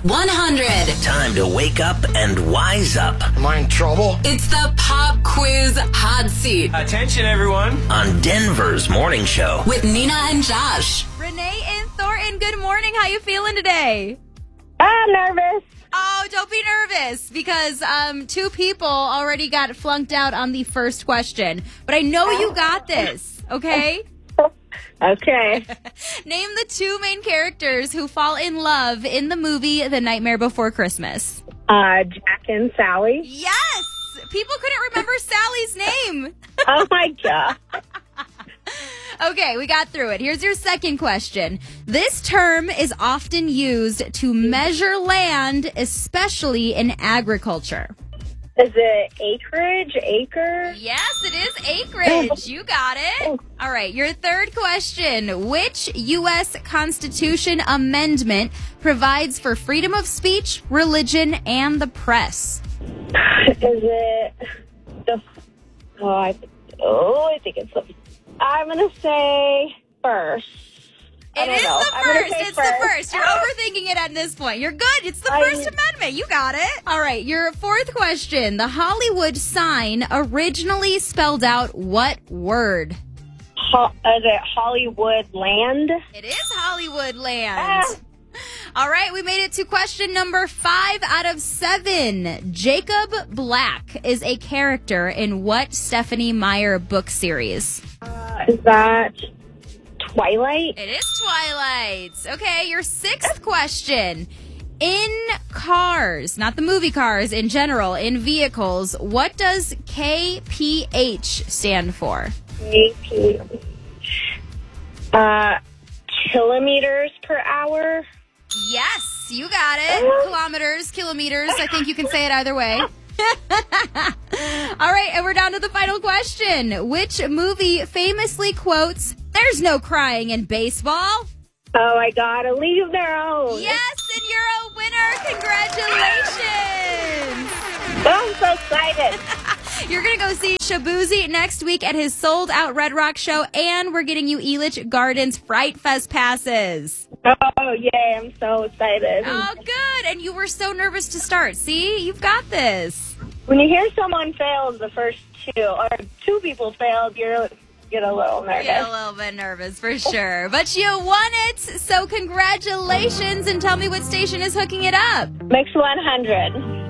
Hot 100. Time to wake up and wise up. Am I in trouble? It's the Pop Quiz Hot Seat Attention, everyone. On Denver's Morning Show. with Nina and Josh. Renee and Thornton, good morning. How you feeling today? I'm nervous. Oh, don't be nervous because two people already got flunked out on the first question. But I know you got this, okay? Okay. Name the two main characters who fall in love in the movie The Nightmare Before Christmas. Jack and Sally. Yes! People couldn't remember Sally's name. Oh my God. Okay, we got through it. Here's your second question. This term is often used to measure land, especially in agriculture. Is it acreage? Acre? Yes, it is acreage. You got it. All right, your third question. Which U.S. Constitution amendment provides for freedom of speech, religion, and the press? Is it the... I think it's the... I'm going to say first. It is the first. It's the first. You're overthinking it at this point. You're good. It's the First Amendment. You got it. All right. Your fourth question. The Hollywood sign originally spelled out what word? Is it Hollywood Land? It is Hollywood Land. All right. We made it to question number 5 out of 7. Jacob Black is a character in what Stephenie Meyer book series? Is that Twilight? It is Twilight. Okay, your sixth question. In cars, not the movie cars, in general, in vehicles, what does KPH stand for? Kilometers per hour? Yes, you got it. Kilometers, kilometers. I think you can say it either way. All right, and we're down to the final question. Which movie famously quotes, "There's no crying in baseball"? Oh my God, a League of Their Own. Yes, and you're a winner. Congratulations. Oh, I'm so excited. You're going to go see Shabuzi next week at his sold-out Red Rock show, and we're getting you Elitch Gardens Fright Fest passes. Oh, yay, I'm so excited. Oh, good. And you were so nervous to start. See? You've got this. When you hear someone fails the first two, or two people failed, you get a little nervous. Get a little bit nervous, for sure. But you won it, so congratulations, and tell me what station is hooking it up. Mix 100.